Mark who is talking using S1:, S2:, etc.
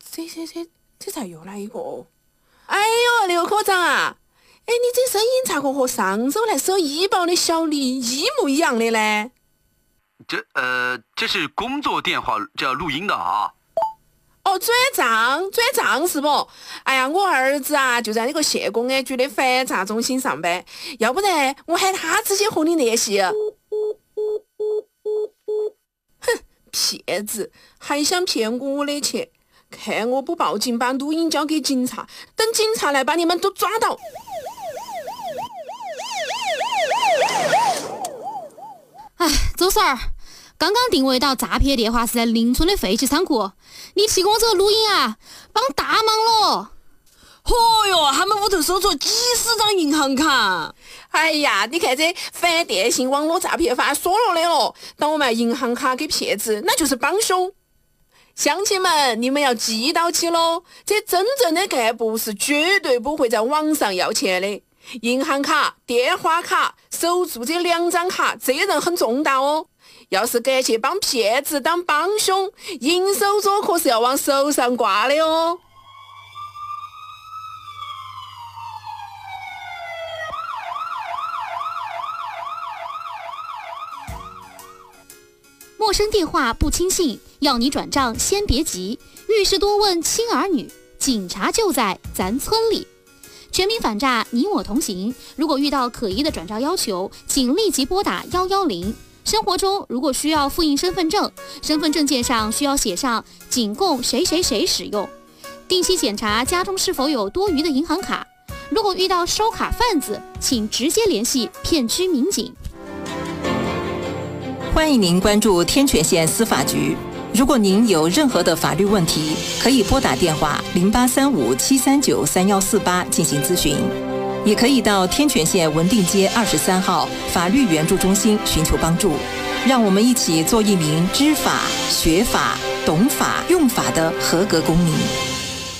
S1: 这咋又来一个？哎呦，刘科长啊！哎，你这声音咋个和上周来收医保的小李一模一样的呢？
S2: 这是工作电话，这要录音的啊。
S1: 哦，转账是不？哎呀，我儿子啊就在那个县公安局的反诈中心上班，要不然我喊他直接和你联系。哼，骗子，还想骗我的钱？看我不报警，把录音交给警察，等警察来把你们都抓到。
S3: 哎，周婶儿，刚刚定位到诈骗电话是在邻村的废弃仓库，你提供这个录音啊，帮大忙了。
S4: 嚯哟，他们屋头搜出几十张银行卡。
S1: 哎呀，你看这反电信网络诈骗法说了的了，当我卖银行卡给骗子，那就是帮凶。乡亲们，你们要记到起喽，这真正的干部是绝对不会在网上要钱的。银行卡、电话卡、手住这2张卡，责任很重大哦。要是敢去帮骗子当帮凶，银手镯可是要往手上挂的哦。
S3: 陌生电话不轻信，要你转账先别急，遇事多问亲儿女，警察就在咱村里。全民反诈，你我同行。如果遇到可疑的转账要求，请立即拨打110。生活中如果需要复印身份证，身份证件上需要写上仅供谁谁谁使用。定期检查家中是否有多余的银行卡。如果遇到收卡贩子，请直接联系片区民警。
S5: 欢迎您关注天泉县司法局。如果您有任何的法律问题，可以拨打电话0835-739-3148进行咨询，也可以到天泉县文定街23号法律援助中心寻求帮助。让我们一起做一名知法、学法、懂法、用法的合格公民。